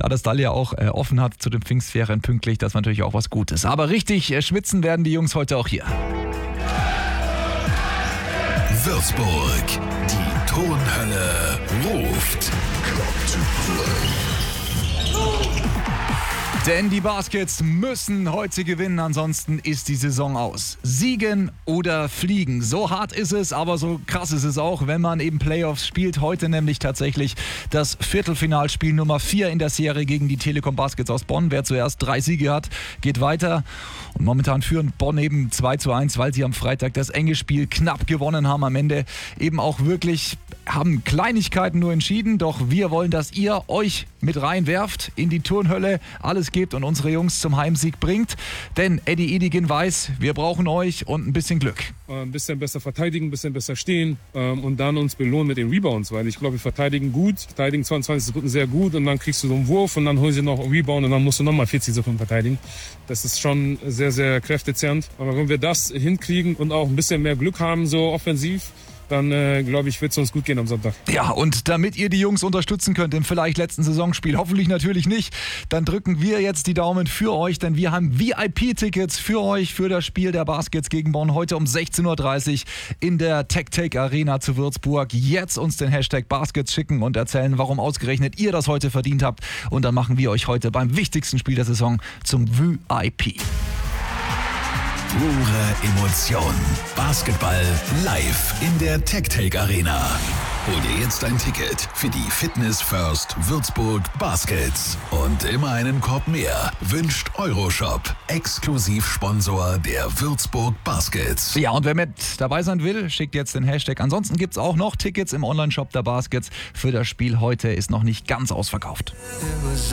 da das Stall ja auch offen hat zu den Pfingstferien pünktlich, das war natürlich auch was Gutes. Aber richtig schwitzen werden die Jungs heute auch hier. Würzburg, die Turnhalle ruft. Denn die Baskets müssen heute gewinnen, ansonsten ist die Saison aus. Siegen oder fliegen. So hart ist es, aber so krass ist es auch, wenn man eben Playoffs spielt. Heute nämlich tatsächlich das Viertelfinalspiel Nummer 4 in der Serie gegen die Telekom Baskets aus Bonn. Wer zuerst 3 Siege hat, geht weiter. Und momentan führen Bonn eben 2:1, weil sie am Freitag das enge Spiel knapp gewonnen haben. Am Ende eben auch wirklich haben Kleinigkeiten nur entschieden. Doch wir wollen, dass ihr euch mit reinwerft in die Turnhölle, alles gebt und unsere Jungs zum Heimsieg bringt. Denn Eddie Edigin weiß, wir brauchen euch und ein bisschen Glück. Ein bisschen besser verteidigen, ein bisschen besser stehen und dann uns belohnen mit den Rebounds, weil ich glaube, wir verteidigen gut, verteidigen 22 Sekunden sehr gut und dann kriegst du so einen Wurf und dann holen sie noch einen Rebound und dann musst du nochmal 40 Sekunden verteidigen. Das ist schon sehr, sehr kräftezehrend. Aber wenn wir das hinkriegen und auch ein bisschen mehr Glück haben, so offensiv, dann glaube ich, wird es uns gut gehen am Sonntag. Ja, und damit ihr die Jungs unterstützen könnt im vielleicht letzten Saisonspiel, hoffentlich natürlich nicht, dann drücken wir jetzt die Daumen für euch, denn wir haben VIP-Tickets für euch für das Spiel der Baskets gegen Bonn heute um 16:30 Uhr in der TechTake Arena zu Würzburg. Jetzt uns den Hashtag Baskets schicken und erzählen, warum ausgerechnet ihr das heute verdient habt. Und dann machen wir euch heute beim wichtigsten Spiel der Saison zum VIP. Pure Emotion. Basketball live in der TechTake Arena. Hol dir jetzt ein Ticket für die Fitness First Würzburg Baskets. Und immer einen Korb mehr wünscht Euroshop, Exklusivsponsor der Würzburg Baskets. Ja, und wer mit dabei sein will, schickt jetzt den Hashtag. Ansonsten gibt es auch noch Tickets im Onlineshop der Baskets. Für das Spiel heute ist noch nicht ganz ausverkauft.